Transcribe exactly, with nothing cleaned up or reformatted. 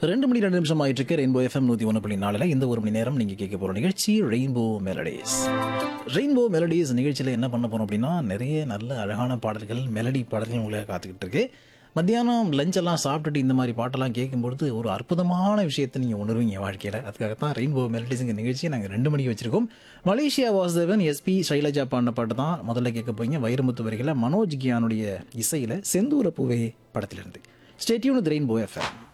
ரெண்டு மணி ரெண்டு நிமிஷம் ஆயிட்டு இருக்கு. ரெயின்போ எஃப்எம் நூற்றி ஒன்று புள்ளி நாலில் இந்த ஒரு மணி நேரம் நீங்கள் கேட்க போகிற நிகழ்ச்சி ரெயின்போ மெலடிஸ். ரெயின்போ மெலடிஸ் நிகழ்ச்சியில் என்ன பண்ண போகிறோம் அப்படின்னா, நிறைய நல்ல அழகான பாடல்கள், மெலடி பாடல்கள் உங்களை காத்துக்கிட்டு இருக்கு. மத்தியானம் லஞ்செல்லாம் சாப்பிட்டுட்டு இந்த மாதிரி பாட்டெல்லாம் கேட்கும்பொழுது ஒரு அற்புதமான விஷயத்தை நீங்கள் உணர்வீங்க வாழ்க்கையில். அதுக்காகத்தான் ரெயின்போ மெலடிஸுங்க நிகழ்ச்சியை நாங்கள் ரெண்டு மணிக்கு வச்சுருக்கோம். மலேசியா வாசுதேவன், எஸ்பி சைலஜா பாடின பாட்டு தான் முதல்ல கேட்க போறீங்க. வைரமுத்து வரிகளை மனோஜ் கியானுடைய இசையில் செந்தூர பூவே படத்திலிருந்து. Stay tune with rainbow FM.